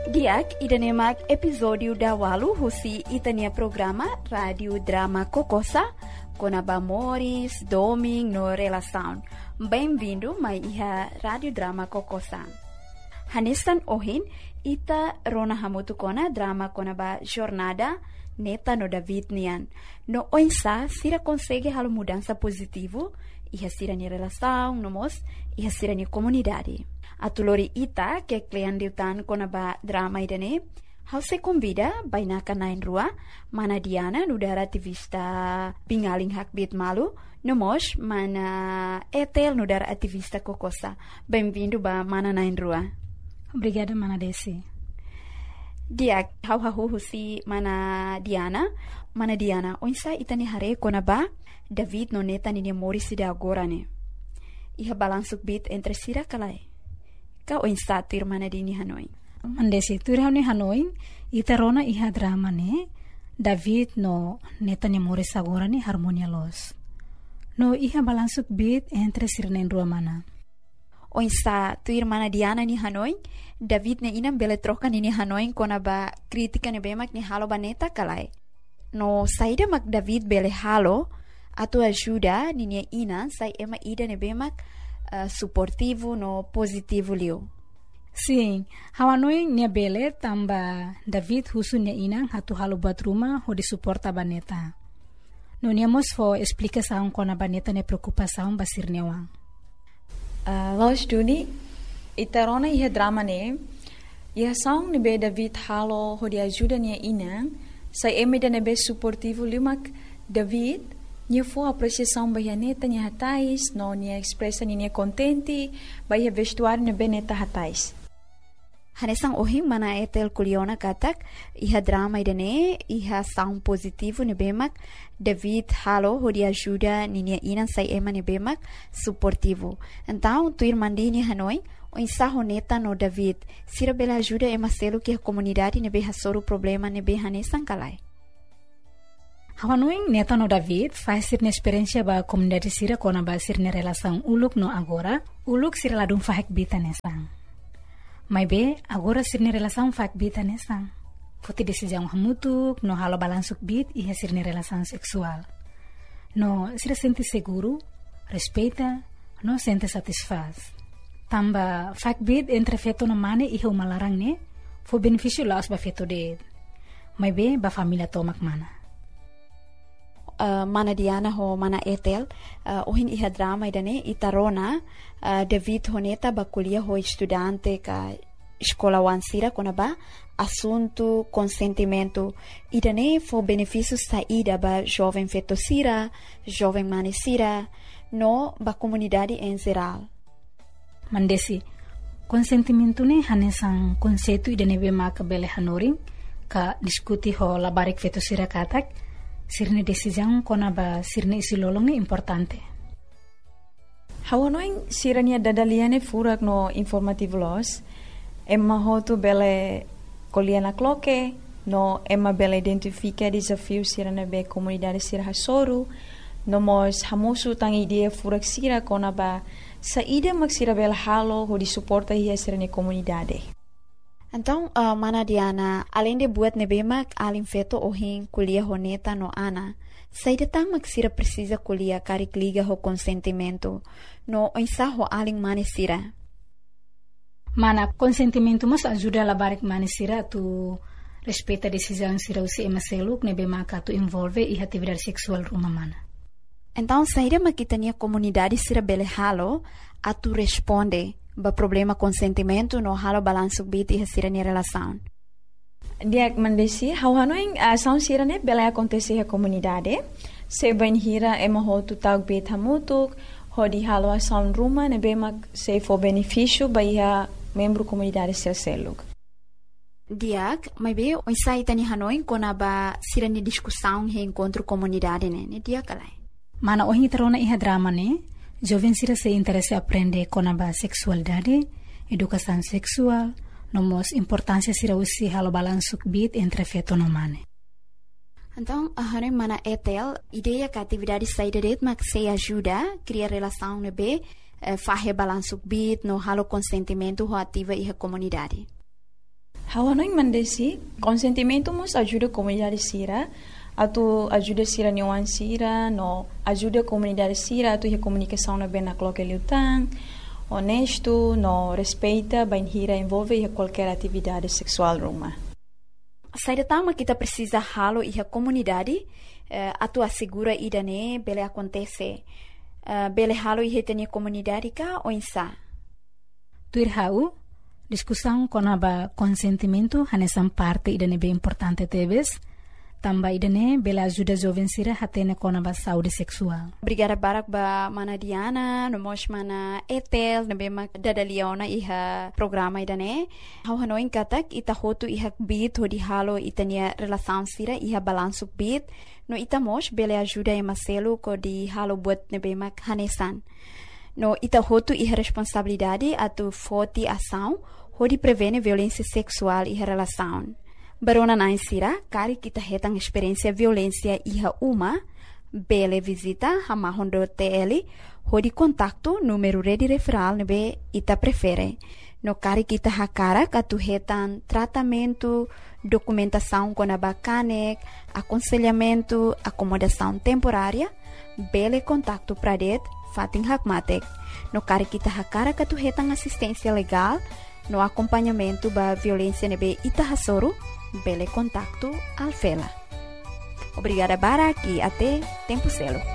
Diak idanemak episódio da Walu husi itania programa Rádio Drama Kokosa Konaba Moris Doming no Relação. Bem-vindo mai iha Rádio Drama Kokosa. Hanestan ohin ita rona hamutu kona drama konaba jornada neta no David nian. No oinsa sira consegue halo mudança positivo iha sira ni relação nomos iha sira ni comunidade. Atulori ita que klean diutan konaba drama idane hau se convida baina kanain rua mana Diana nudara ativista pingaling hakbit malu nomos mana Etel nudara ativista Kokosa. Bem-vindo ba mana nain rua. Obrigada, mana Desi. Dia hau husi mana Diana onsa itani hare konaba David no neta ni Moris de agora ne. Iha balansuk bit entre sira kalai. Ka onsa tir mana dini Hanoi. Mandesi tur ni Hanoi ita rona iha drama ne David no neta ni Moris agora ne harmonia los. No iha balansuk bit entre sirnen rua mana. Onsa tuir mana Diana ni Hanoi David ne inam bele troca ni Hanoi konaba kritika ne bemak ni halo baneta kalai. No saida mak David bele halo atu ajuda ni ina sai ema ida ne bemak suportivo no positivo liu. Sim, Hanoi ne bele tamba David husu ne ina hatu halo bat rumah ho di suporta baneta. No niamos fo explicação kona baneta ne preocupação basir newang. Los Duni, itarona iha drama ne, iha saung ne be David halo ho di ajuda nia ina, sai emida ne be suportivo limak David, nia fo apreciação bahia neta nia hatais, no nia expressa nia contenti, bahia vestuário ne be neta hatais. Hanesang ohing mana Etel kuliona katak iha drama idane iha saung positivo ne bemak David halo ho di ajuda ninia ina sai ema ne bemak suportivo. Então tuir mandi ni Hanoi o insaho neta no David sira bela ajuda ema selo que a comunidade ne be hasoro problema ne be hanesang kalai. Hanoi neta no David faz sir na experiência ba comunidade sira kona ba sir na relação uluk no agora uluk sira ladung fahek bita nesang. Mai be agora sir na relação fahek bita nesang. Foti decisão hamutuk no halo balansuk bit iha sir na relação sexual. No sira sente seguro, respeita, no sente satisfaz. Tamba fahek bit entre feto no mane iha umalarang ne fo benefício laos ba feto de. Mai be ba família tomak mana. Mana Diana ho mana Etel ohin iha drama idane itarona David honeta ba kuliah ho estudante ka escola wansira konaba assunto consentimento idane fo benefício saída ba jovem fetosira jovem manesira no ba comunidade em geral. Mandesi consentimento ne hanesang konsetu idane be maka bele hanoring ka diskuti ho labarik fetosira katak sirne decisão konaba sirne isilolong ne importante. Hawanoing sirania dadaliane furak no informativo los, emma hotu bele koliana kloke, no emma bele identifica desafio sirana be comunidade sira hasoru, no mos hamosu tang idea furak sira konaba saída mak sira bele halo ho di suporta hia sirane comunidade. Então, mana Diana, além de buat nebemak alin feto ohin kuliah honeta no ana, saída tang maksira precisa kuliah karik liga ho consentimento, no insa ho alin manesira. Mana consentimento mas ajuda a labarik manesira tu respeita decisão sira usi emaseluk nebemak tu envolve e atividade sexual rumah mana. Então, saída makitania comunidade sira bele halo, a tu responde ba problema consentimento no halo balansuk bit iha sira ni relação. Diak mandesi hawanoing asaun sira ne bela acontece a comunidade se bain hira ema ho tu tag bit hamutuk ho di halo asaun ruma ne bemak se fo benefício ba iha membro comunidade sira seluk. Diak mai be o sai tani Hanoi konaba sira ni discussão he encontro comunidade ne diak alai. Mana ohin terona iha drama ne jovem sira se interessa aprende konaba sexualidade, educação sexual, nomos importância sira usi halo balansuk bit entre feto no mane. Então, a mana Etel, ideia que a atividade saída de mas se ajuda criar relação ne be fahe balansuk bit no halo consentimento ho ativa e a comunidade. Hawa não mandesi, consentimento nos ajuda a comunidade sira, atu ajuda sira niwan sira, no ajuda a comunidade sira, atu a comunicação na bem na cloque liutang, honesto, no respeita, bem hira envolve em qualquer atividade sexual ruma. Sai da tama kita precisa halo e a comunidade, atu assegura ida ne bele acontece, bele halo e retenia comunidade ka ou insa. Tuir hau discussão com a consentimento hanesan parte idane bem importante teves, também idane bela ajuda jovem sira hatene com a saúde sexual. Obrigada barak ba mana Diana, no mos mana Etel, na bema dada Leona iha programa idane. Hau hanoin katak ita hotu iha bit hodi halo itania relação sira iha balanço bit, no ita mos bela ajuda e maselo ko di halo buat na bema hanesan. No ita hotu iha responsabilidade atu forte ação hodi prevene violência sexual iha relação. Barona na insira, kari kita hetang experiência violência iha uma, bele visita hamahondo TL, hodi contato número rede referral nebe ita prefere. No kari kita hakara katu hetang tratamento, documentação com a bacanek, aconselhamento, acomodação temporária, bele contato pradet, fating hakmatek. No kari kita hakara katu hetang assistência legal, no acompanhamento ba violência nebe ita hasoro, bele contacto alfela. Obrigada Barak e até tempo celo.